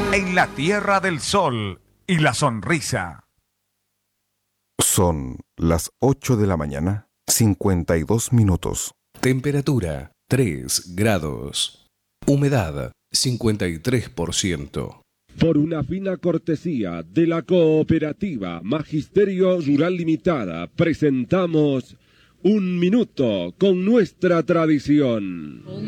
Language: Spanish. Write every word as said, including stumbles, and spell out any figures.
en la Tierra del Sol y la Sonrisa. Son las ocho de la mañana, cincuenta y dos minutos. Temperatura tres grados. Humedad cincuenta y tres por ciento. Por una fina cortesía de la Cooperativa Magisterio Rural Limitada, presentamos Un Minuto con nuestra tradición.